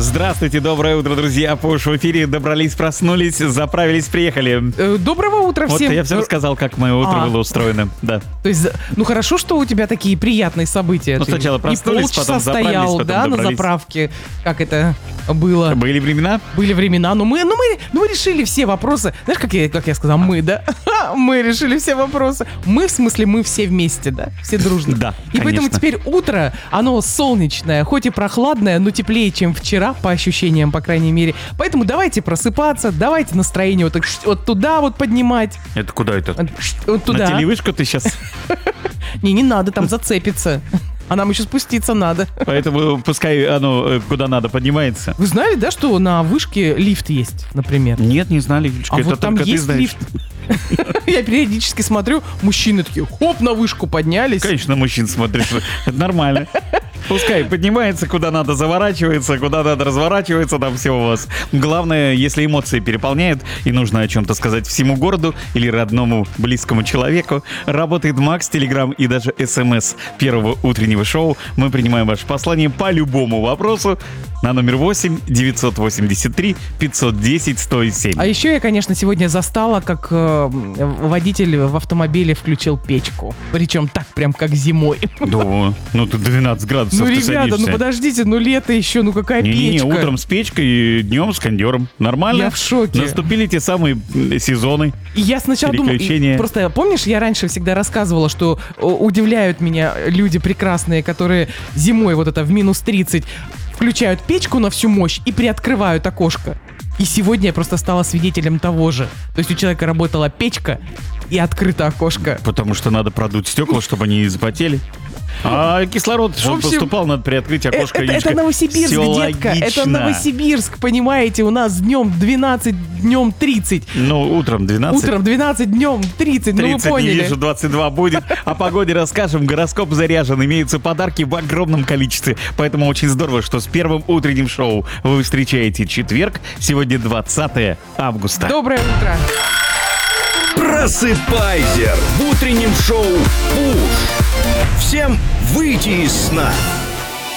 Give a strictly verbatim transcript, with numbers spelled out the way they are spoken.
Здравствуйте, доброе утро, друзья. Пуш в эфире. Добрались, проснулись, заправились, приехали. Э, Доброго утра Вот всем. я все рассказал, как мое утро А. было устроено. Да. То есть, ну хорошо, что у тебя такие приятные события. Ну, Ты сначала не проснулись, полчаса потом заправились, стоял, потом да, на добрались. заправке. Как это было? Были времена? Были времена, но мы, ну мы, ну мы решили все вопросы. Знаешь, как я, как я сказал, мы, да? Мы решили все вопросы. Мы, в смысле, мы все вместе, да? Все дружно. Да, И поэтому конечно. теперь утро, оно солнечное, хоть и прохладное, но теплее, чем вчера, по ощущениям, по крайней мере. Поэтому давайте просыпаться, давайте настроение вот, так, ш- вот туда вот поднимать. Это куда это? Вот, ш- вот На туда. телевышку ты сейчас? Не, не надо, там зацепиться. А нам еще спуститься надо. Поэтому пускай оно э, куда надо поднимается. Вы знали, да, что на вышке лифт есть, например? Нет, не знали, Юлечка, А это вот там только ты есть знаешь. лифт. Я периодически смотрю, мужчины такие, хоп, на вышку поднялись. Конечно, мужчин смотришь, это нормально. Пускай поднимается, куда надо заворачивается, куда надо разворачивается, там все у вас. Главное, если эмоции переполняют и нужно о чем-то сказать всему городу или родному близкому человеку, работает Макс, Телеграм и даже СМС первого утреннего шоу. Мы принимаем ваше послание по любому вопросу на номер восемь девятьсот восемьдесят три пятьсот десять сто семь. А еще я, конечно, сегодня застала, как э, водитель в автомобиле включил печку. Причем так прям как зимой. Да, ну тут двенадцать градусов, Ну, ты ребята, ну садишься. подождите, ну лето еще, ну какая Не-не-не, печка? утром с печкой, днем с кондером. Нормально? Я в шоке. Наступили те самые м, сезоны. И я сначала думала, Переключение. и просто помнишь, я раньше всегда рассказывала, что о, удивляют меня люди прекрасные, которые зимой вот это в минус тридцать включают печку на всю мощь и приоткрывают окошко. И сегодня я просто стала свидетелем того же. То есть у человека работала печка и открыто окошко. Потому что надо продуть стекла, чтобы они не запотели. А кислород, чтобы общем, поступал, надо приоткрыть Э, окошко. Это, Юлечка. это Новосибирск, Всё детка. Это логично. Новосибирск, понимаете? У нас днем двенадцать, днем тридцать. Ну, утром двенадцать. Утром двенадцать, днем тридцать. Ну вы тридцать, не поняли. вижу, двадцать два будет. О погоде расскажем. Гороскоп заряжен. Имеются подарки в огромном количестве. Поэтому очень здорово, что с первым утренним шоу вы встречаете четверг. Сегодня двадцатое августа. Доброе утро. Просыпайся в утреннем шоу «Пуш». Всем выйти из сна.